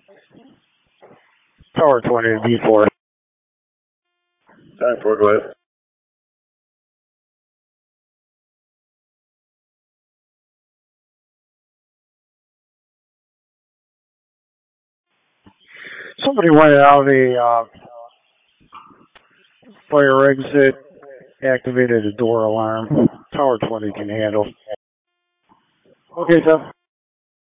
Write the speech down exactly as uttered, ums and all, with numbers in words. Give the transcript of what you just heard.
Tower twenty to B four. Time for Glenn. Somebody went out the uh, fire exit, activated a door alarm. Tower twenty can handle. Okay, sir.